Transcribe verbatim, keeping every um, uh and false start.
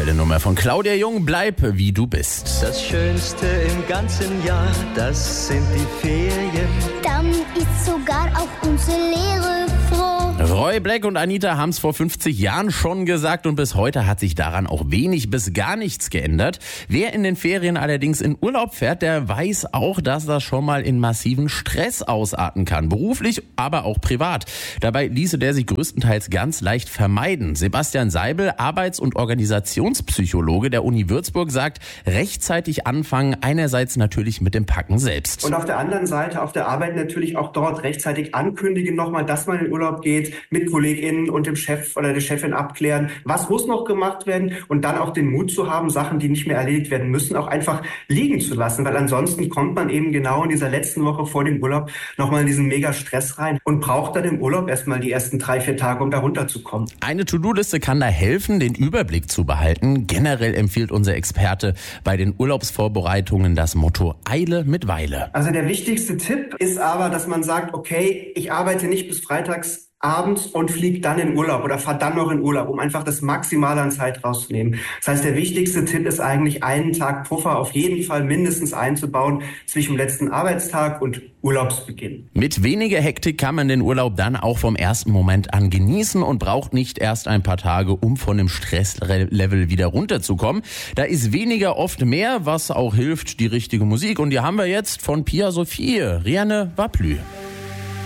aktuelle Nummer von Claudia Jung, Bleib wie du bist. Das Schönste im ganzen Jahr, das sind die Ferien. Dann ist sogar auch unsere Lehre froh. Roy Black und Anita haben es vor fünfzig Jahren schon gesagt und bis heute hat sich daran auch wenig bis gar nichts geändert. Wer in den Ferien allerdings in Urlaub fährt, der weiß auch, dass das schon mal in massiven Stress ausarten kann. Beruflich, aber auch privat. Dabei ließe der sich größtenteils ganz leicht vermeiden. Sebastian Seibel, Arbeits- und Organisationspsychologe der Uni Würzburg, sagt, rechtzeitig anfangen, einerseits natürlich mit dem Packen selbst. Und auf der anderen Seite, auf der Arbeit natürlich auch dort rechtzeitig ankündigen nochmal, dass man in Urlaub geht, mit KollegInnen und dem Chef oder der Chefin abklären, was muss noch gemacht werden und dann auch den Mut zu haben, Sachen, die nicht mehr erledigt werden müssen, auch einfach liegen zu lassen, weil ansonsten kommt man eben genau in dieser letzten Woche vor dem Urlaub nochmal in diesen mega Stress rein und braucht dann im Urlaub erstmal die ersten drei, vier Tage, um da runterzukommen. Eine To-Do-Liste kann da helfen, den Überblick zu behalten. Generell empfiehlt unser Experte bei den Urlaubsvorbereitungen das Motto Eile mit Weile. Also der wichtigste Tipp ist aber, dass man sagt, okay, ich arbeite nicht bis freitags abends und fliegt dann in Urlaub oder fahrt dann noch in Urlaub, um einfach das Maximale an Zeit rauszunehmen. Das heißt, der wichtigste Tipp ist eigentlich, einen Tag Puffer auf jeden Fall mindestens einzubauen zwischen dem letzten Arbeitstag und Urlaubsbeginn. Mit weniger Hektik kann man den Urlaub dann auch vom ersten Moment an genießen und braucht nicht erst ein paar Tage, um von dem Stresslevel wieder runterzukommen. Da ist weniger oft mehr, was auch hilft, die richtige Musik. Und die haben wir jetzt von Pia Sophie, Rianne Waplü.